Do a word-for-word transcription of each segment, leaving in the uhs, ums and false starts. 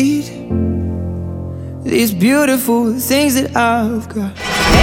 These beautiful things that I've got.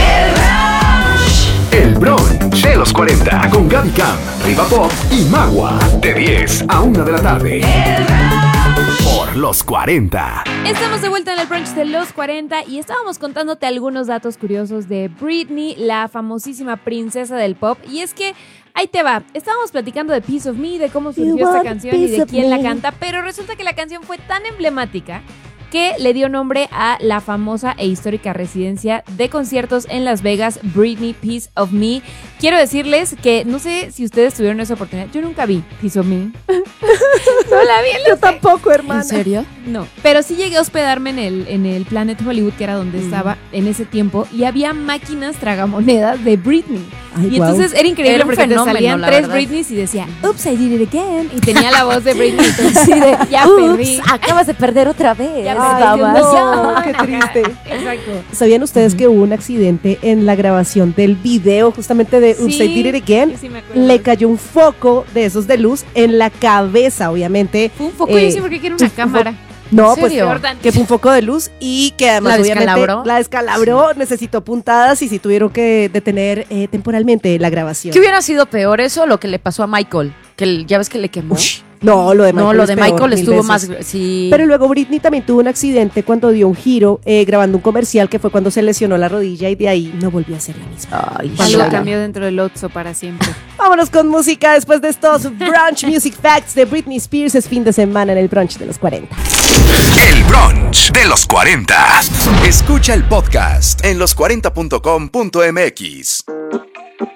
El brunch de los cuarenta con Gaby Cam, Riva Pop y Magua. De diez a una de la tarde. Por los cuarenta. Estamos de vuelta en el brunch de los cuarenta y estábamos contándote algunos datos curiosos de Britney, la famosísima princesa del pop. Y es que ahí te va, estábamos platicando de Piece of Me, de cómo surgió esta canción y de quién la canta, pero resulta que la canción fue tan emblemática que le dio nombre a la famosa e histórica residencia de conciertos en Las Vegas, Britney Piece of Me. Quiero decirles que no sé si ustedes tuvieron esa oportunidad. Yo nunca vi Piece of Me. No la vi. Yo tampoco, hermana. ¿En serio? No. Pero sí llegué a hospedarme en el, en el Planet Hollywood, que era donde mm. estaba en ese tiempo, y había máquinas tragamonedas de Britney. Ay, y wow. Entonces era increíble era porque fenómeno, te salían tres verdad. Britneys y decía, oops, I did it again. Y tenía la voz de Britney. Entonces, sí, de, ya perdí. Acabas de perder otra vez. Ya Ay, no, qué triste. Exacto. ¿Sabían ustedes que hubo un accidente en la grabación del video justamente de Oops, sí, I Did It Again? Sí, me Le cayó un foco de esos de luz en la cabeza, obviamente. Fue un foco, eh, yo sí porque quiero una cámara. No, pues que fue un foco de luz y que además la obviamente descalabró. la descalabró, necesitó puntadas y sí tuvieron que detener eh, temporalmente la grabación. ¿Qué hubiera sido peor eso o lo que le pasó a Michael? Que ya ves que le quemó. Ush. No, lo de Michael, no, lo de peor, Michael estuvo veces. más... Sí. Pero luego Britney también tuvo un accidente cuando dio un giro eh, grabando un comercial, que fue cuando se lesionó la rodilla y de ahí no volvió a ser la misma. Ay, cuando la cambió dentro del Otso para siempre. Vámonos con música después de estos Brunch Music Facts de Britney Spears. Es fin de semana en el Brunch de los cuarenta. El Brunch de los cuarenta. Escucha el podcast en los cuarenta punto com punto m x.